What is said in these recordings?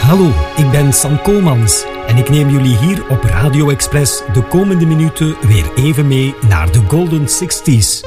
Hallo, ik ben Sam Komans en ik neem jullie hier op Radio Express de komende minuten weer even mee naar de Golden 60s.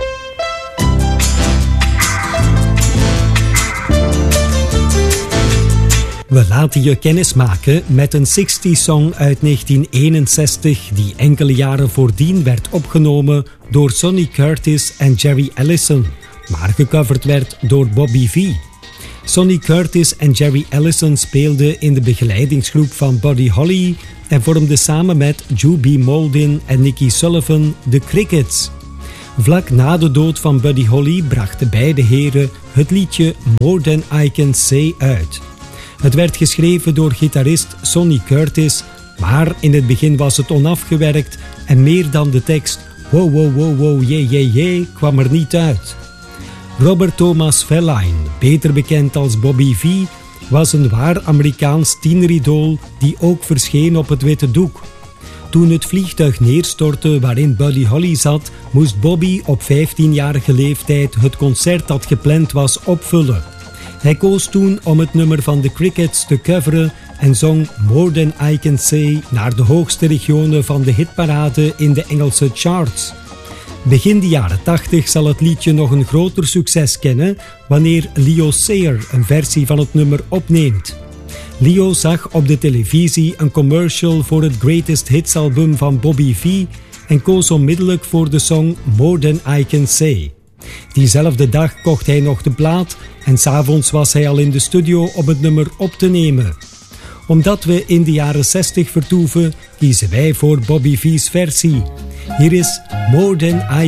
We laten je kennis maken met een 60s-song uit 1961 die enkele jaren voordien werd opgenomen door Sonny Curtis en Jerry Allison, maar gecoverd werd door Bobby V. Sonny Curtis en Jerry Allison speelden in de begeleidingsgroep van Buddy Holly en vormden samen met Ju B. Moldin en Nicky Sullivan de Crickets. Vlak na de dood van Buddy Holly brachten beide heren het liedje More Than I Can Say uit. Het werd geschreven door gitarist Sonny Curtis, maar in het begin was het onafgewerkt en meer dan de tekst wow wow wow wow yeah yeah yeah kwam er niet uit. Robert Thomas Feline, beter bekend als Bobby V, was een waar Amerikaans tieneridool die ook verscheen op het witte doek. Toen het vliegtuig neerstortte waarin Buddy Holly zat, moest Bobby op 15-jarige leeftijd het concert dat gepland was opvullen. Hij koos toen om het nummer van de Crickets te coveren en zong More Than I Can Say naar de hoogste regionen van de hitparade in de Engelse charts. Begin de jaren 80 zal het liedje nog een groter succes kennen wanneer Leo Sayer een versie van het nummer opneemt. Leo zag op de televisie een commercial voor het Greatest Hits album van Bobby V en koos onmiddellijk voor de song More Than I Can Say. Diezelfde dag kocht hij nog de plaat en 's avonds was hij al in de studio om het nummer op te nemen. Omdat we in de jaren 60 vertoeven, kiezen wij voor Bobby V's versie. Hier is More Than I